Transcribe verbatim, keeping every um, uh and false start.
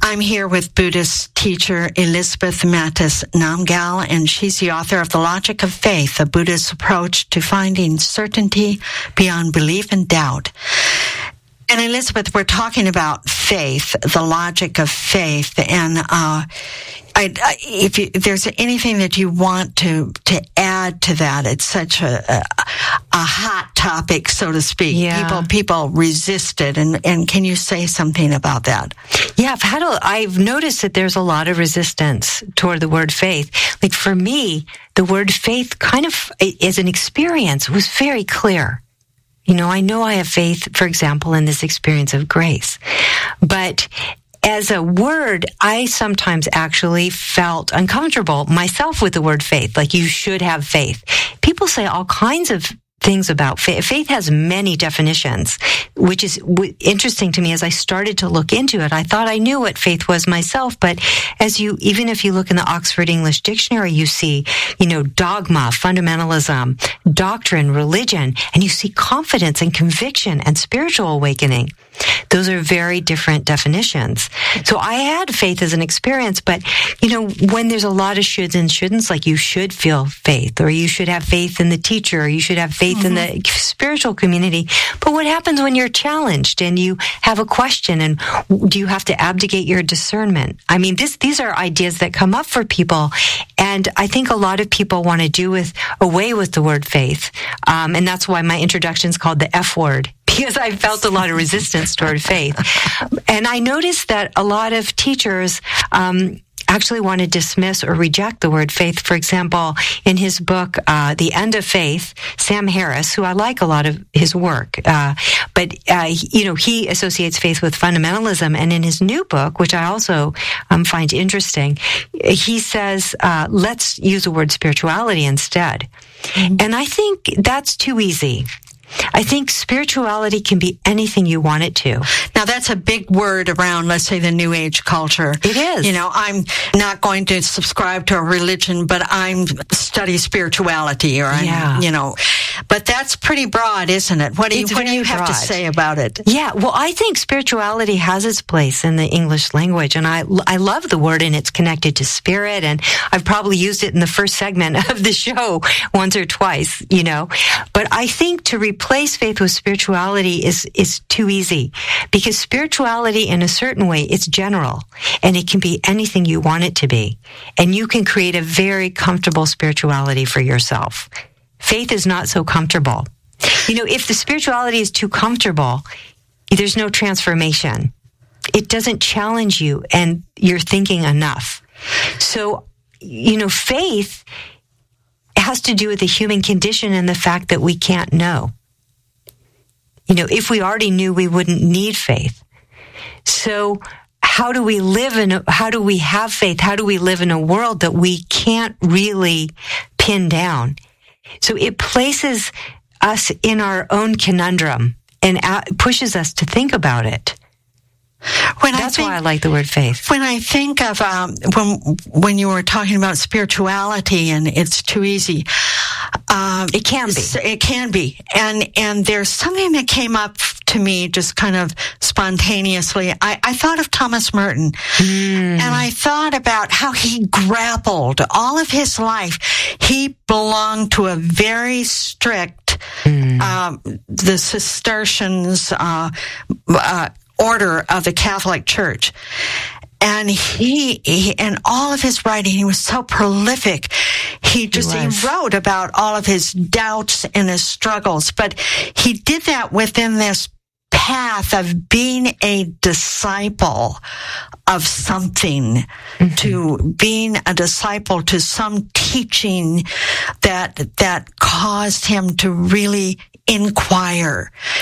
I'm here with Buddhist teacher Elizabeth Mattes Namgyal, and she's the author of The Logic of Faith, a Buddhist approach to finding certainty beyond belief and doubt. And Elizabeth, we're talking about faith, the logic of faith, and uh, I, I, if, you, if there's anything that you want to to add to that, it's such a a, a hot topic, so to speak. Yeah. People people resist it, and and can you say something about that? Yeah, I've had a, I've noticed that there's a lot of resistance toward the word faith. Like for me, the word faith kind of as an experience was very clear. You know, I know I have faith, for example, in this experience of grace. But as a word, I sometimes actually felt uncomfortable myself with the word faith. Like, you should have faith. People say all kinds of things about faith. Faith has many definitions, which is w- interesting to me. As I started to look into it, I thought I knew what faith was myself, but as you, even if you look in the Oxford English Dictionary, you see, you know, dogma, fundamentalism, doctrine, religion, and you see confidence and conviction and spiritual awakening. Those are very different definitions. So I had faith as an experience, but, you know, when there's a lot of shoulds and shouldn'ts, like you should feel faith, or you should have faith in the teacher, or you should have faith mm-hmm. in the spiritual community. But what happens when you're challenged and you have a question, and do you have to abdicate your discernment? I mean, this, these are ideas that come up for people. And I think a lot of people want to do with away with the word faith. Um, and that's why my introduction is called the F word. Because I felt a lot of resistance toward faith. And I noticed that a lot of teachers um, actually want to dismiss or reject the word faith. For example, in his book, uh, The End of Faith, Sam Harris, who I like a lot of his work, uh, but, uh, you know, he associates faith with fundamentalism. And in his new book, which I also um, find interesting, he says, uh, let's use the word spirituality instead. Mm-hmm. And I think that's too easy. I think spirituality can be anything you want it to. Now, that's a big word around, let's say, the New Age culture. It is. You know, I'm not going to subscribe to a religion, but I'm study spirituality, or I'm, yeah. you know. But that's pretty broad, isn't it? What do you, what do you have to say about it? Yeah, well, I think spirituality has its place in the English language, and I, I love the word, and it's connected to spirit, and I've probably used it in the first segment of the show once or twice, you know. But I think to replace faith with spirituality is, is too easy, because spirituality, in a certain way, it's general, and it can be anything you want it to be, and you can create a very comfortable spirituality for yourself. Faith is not so comfortable. You know, if the spirituality is too comfortable, there's no transformation. It doesn't challenge you and your thinking enough. So, you know, faith has to do with the human condition and the fact that we can't know. You know, if we already knew, we wouldn't need faith. So how do we live in, a, how do we have faith? How do we live in a world that we can't really pin down? So it places us in our own conundrum and pushes us to think about it. When That's I think, why I like the word faith. When I think of um, when when you were talking about spirituality and it's too easy, uh, it can be. It can be, and and there's something that came up to me just kind of spontaneously. I, I thought of Thomas Merton, mm. and I thought about how he grappled all of his life. He belonged to a very strict, mm. um, the Cistercians. Uh, uh, order of the Catholic Church. And he, he, in all of his writing, he was so prolific. He just, he, he wrote about all of his doubts and his struggles, but he did that within this path of being a disciple of something, mm-hmm. to being a disciple to some teaching that, that caused him to really inquire.